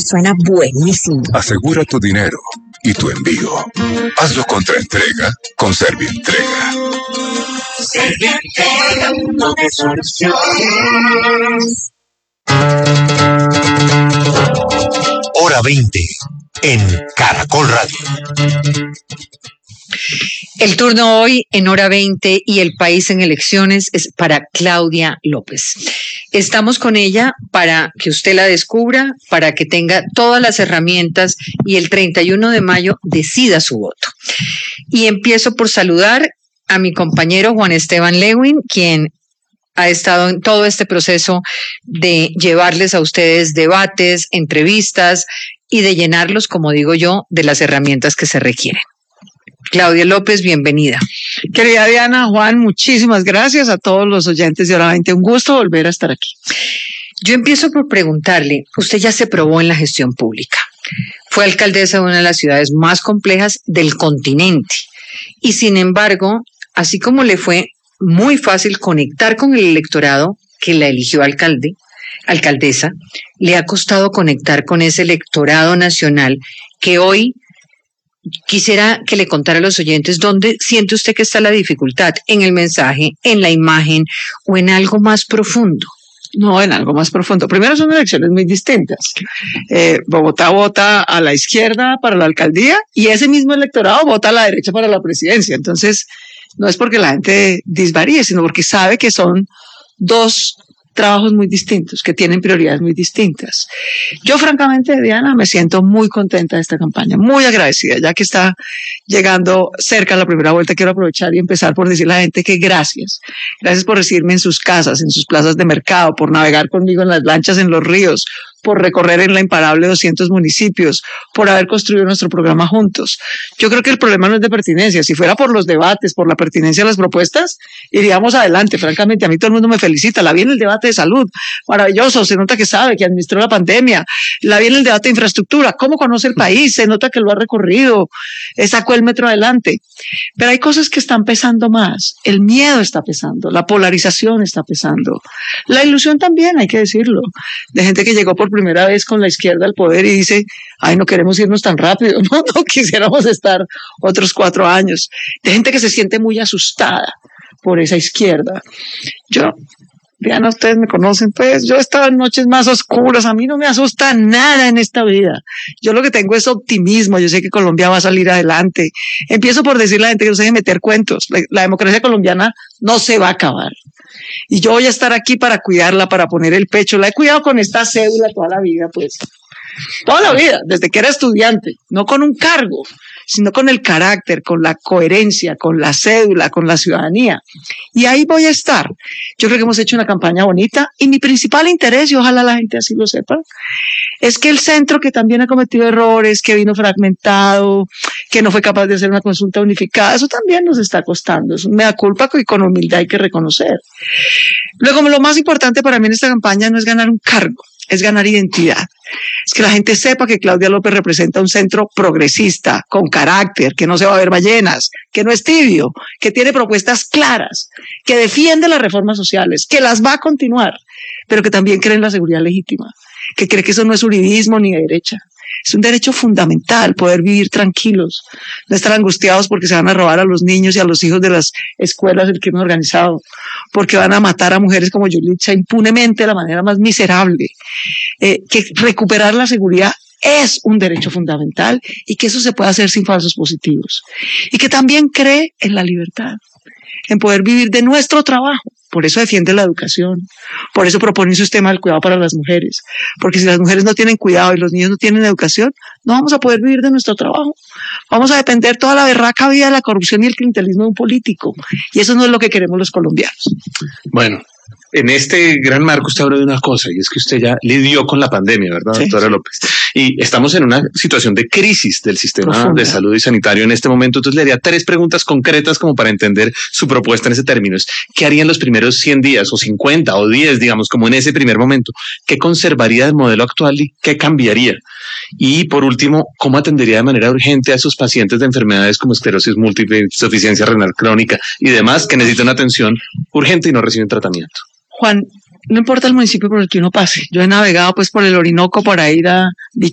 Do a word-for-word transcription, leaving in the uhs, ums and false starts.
suena buenísimo. Asegura tu dinero y tu envío. Hazlo contra entrega con Servientrega. Servientrega, mundo de soluciones. Hora veinte en Caracol Radio. El turno hoy en Hora veinte y el país en elecciones es para Claudia López. Estamos con ella para que usted la descubra, para que tenga todas las herramientas y el treinta y uno de mayo decida su voto. Y empiezo por saludar a mi compañero Juan Esteban Lewin, quien ha estado en todo este proceso de llevarles a ustedes debates, entrevistas y de llenarlos, como digo yo, de las herramientas que se requieren. Claudia López, bienvenida. Querida Diana, Juan, muchísimas gracias a todos los oyentes de Hora veinte. Un gusto volver a estar aquí. Yo empiezo por preguntarle, usted ya se probó en la gestión pública. Fue alcaldesa de una de las ciudades más complejas del continente. Y sin embargo, así como le fue muy fácil conectar con el electorado que la eligió alcalde, alcaldesa, le ha costado conectar con ese electorado nacional que hoy quisiera que le contara a los oyentes dónde siente usted que está la dificultad, en el mensaje, en la imagen o en algo más profundo. No, en algo más profundo. Primero, son elecciones muy distintas. Eh, Bogotá vota a la izquierda para la alcaldía y ese mismo electorado vota a la derecha para la presidencia. Entonces, no es porque la gente disvaríe, sino porque sabe que son dos trabajos muy distintos, que tienen prioridades muy distintas. Yo, francamente, Diana, me siento muy contenta de esta campaña, muy agradecida, ya que está llegando cerca la primera vuelta. Quiero aprovechar y empezar por decirle a la gente que gracias. Gracias por recibirme en sus casas, en sus plazas de mercado, por navegar conmigo en las lanchas en los ríos, por recorrer en la imparable doscientos municipios, por haber construido nuestro programa juntos. Yo creo que el problema no es de pertinencia. Si fuera por los debates, por la pertinencia de las propuestas, iríamos adelante. Francamente, a mí todo el mundo me felicita. La vi en el debate de salud, maravilloso, se nota que sabe, que administró la pandemia. La vi en el debate de infraestructura, cómo conoce el país, se nota que lo ha recorrido, sacó el metro adelante. Pero hay cosas que están pesando más. El miedo está pesando, la polarización está pesando. La ilusión también, hay que decirlo, de gente que llegó por primera vez con la izquierda al poder y dice, ay, no queremos irnos tan rápido, no, no quisiéramos estar otros cuatro años. De gente que se siente muy asustada por esa izquierda. Yo, Diana, ustedes me conocen, pues yo he estado en noches más oscuras, a mí no me asusta nada en esta vida. Yo lo que tengo es optimismo, yo sé que Colombia va a salir adelante. Empiezo por decirle a la gente que no se deje meter cuentos, la, la democracia colombiana no se va a acabar. Y yo voy a estar aquí para cuidarla, para poner el pecho. La he cuidado con esta cédula toda la vida, pues. Toda la vida, desde que era estudiante. No con un cargo, sino con el carácter, con la coherencia, con la cédula, con la ciudadanía. Y ahí voy a estar. Yo creo que hemos hecho una campaña bonita y mi principal interés, y ojalá la gente así lo sepa, es que el centro, que también ha cometido errores, que vino fragmentado, que no fue capaz de hacer una consulta unificada, eso también nos está costando. Es un mea culpa que con humildad hay que reconocer. Luego, lo más importante para mí en esta campaña no es ganar un cargo, es ganar identidad. Es que la gente sepa que Claudia López representa un centro progresista, con carácter, que no se va a ver ballenas, que no es tibio, que tiene propuestas claras, que defiende las reformas sociales, que las va a continuar, pero que también cree en la seguridad legítima, que cree que eso no es uribismo ni de derecha. Es un derecho fundamental poder vivir tranquilos, no estar angustiados porque se van a robar a los niños y a los hijos de las escuelas del crimen organizado, porque van a matar a mujeres como Yulitza impunemente de la manera más miserable. Eh, que recuperar la seguridad es un derecho fundamental y que eso se puede hacer sin falsos positivos. Y que también cree en la libertad, en poder vivir de nuestro trabajo. Por eso defiende la educación, por eso propone un sistema del cuidado para las mujeres, porque si las mujeres no tienen cuidado y los niños no tienen educación, no vamos a poder vivir de nuestro trabajo. Vamos a depender toda la berraca vida de la corrupción y el clientelismo de un político, y eso no es lo que queremos los colombianos. Bueno, en este gran marco usted habló de una cosa, y es que usted ya lidió con la pandemia, ¿verdad, sí, doctora sí. López? Y estamos en una situación de crisis del sistema Profunda. de salud y sanitario en este momento. Entonces le haría tres preguntas concretas como para entender su propuesta en ese término. ¿Qué haría en los primeros cien días o cincuenta o diez, digamos, como en ese primer momento? ¿Qué conservaría del modelo actual y qué cambiaría? Y por último, ¿cómo atendería de manera urgente a esos pacientes de enfermedades como esclerosis múltiple, insuficiencia renal crónica y demás que necesitan atención urgente y no reciben tratamiento? Juan, no importa el municipio por el que uno pase. Yo he navegado pues por el Orinoco para ir a